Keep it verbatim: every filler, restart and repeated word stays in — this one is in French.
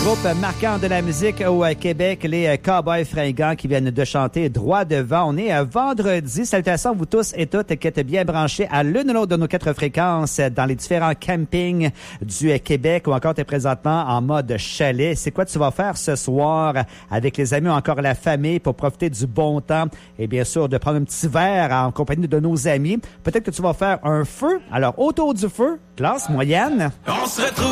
Groupe marquant de la musique au Québec, les Cowboys fringants qui viennent de chanter droit devant. On est vendredi. Salutations à vous tous et toutes qui êtes bien branchés à l'une ou l'autre de nos quatre fréquences dans les différents campings du Québec ou encore t'es présentement en mode chalet. C'est quoi tu vas faire ce soir avec les amis ou encore la famille pour profiter du bon temps et bien sûr de prendre un petit verre en compagnie de nos amis. Peut-être que tu vas faire un feu. Alors autour du feu, classe moyenne. On se retrouve